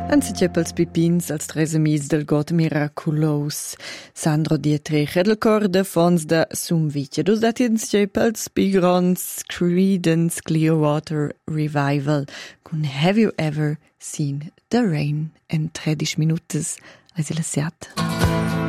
Anziché pels pipins als tresemis del God miraculos. Sandro Dietrich ed il cor de fons da Sumvitja. Dus dat inziché pels pigrons Creedence Clearwater Revival. Con Have You Ever Seen the Rain? En 13 minutes als il siat.